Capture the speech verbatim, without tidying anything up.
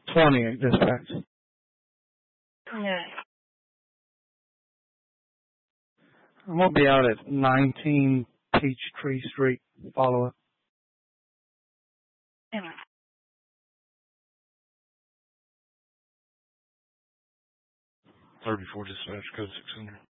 twenty, dispatch. Yeah. I'm going to be out at nineteen Peachtree Street. Follow up. Yeah. thirty-four dispatch, code six hundred.